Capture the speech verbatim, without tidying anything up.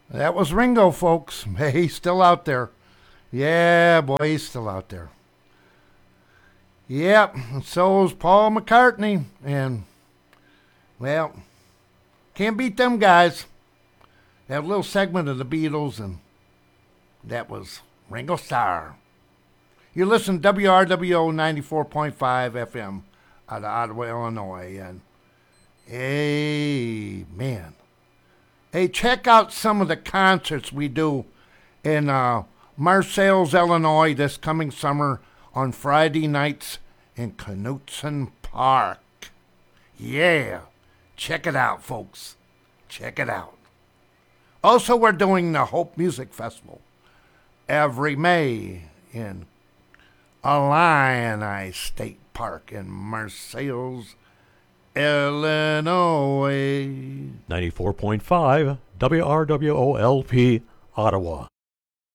That was Ringo, folks. He's still out there. Yeah, boy, he's still out there. Yep, and so is Paul McCartney. And, well, can't beat them guys. That little segment of the Beatles, and that was Ringo Starr. You listen to W R W O ninety-four point five F M out of Ottawa, Illinois. And, hey, man. Hey, check out some of the concerts we do in uh, Marseilles, Illinois this coming summer on Friday nights in Knutson Park. Yeah, check it out, folks. Check it out. Also, we're doing the Hope Music Festival every May in Illini State Park in Marseilles, Illinois. ninety-four point five W R W O L P, Ottawa.